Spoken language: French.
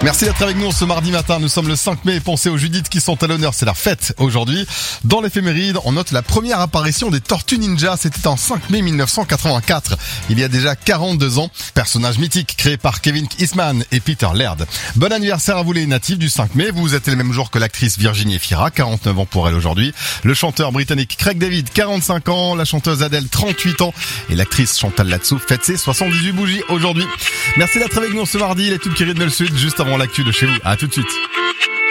Merci d'être avec nous ce mardi matin. Nous sommes le 5 mai et pensez aux Judith qui sont à l'honneur. C'est leur fête aujourd'hui. Dans l'éphéméride, on note la première apparition des Tortues Ninja. C'était en 5 mai 1984. Il y a déjà 42 ans. Personnage mythique créé par Kevin Eastman et Peter Laird. Bon anniversaire à vous les natifs du 5 mai. Vous êtes le même jour que l'actrice Virginie Efira, 49 ans pour elle aujourd'hui. Le chanteur britannique Craig David, 45 ans. La chanteuse Adele, 38 ans. Et l'actrice Chantal Latsou fête ses 78 bougies aujourd'hui. Merci d'être avec nous ce mardi. Les tubes qui rythment le sud juste avant l'actu de chez vous. À tout de suite.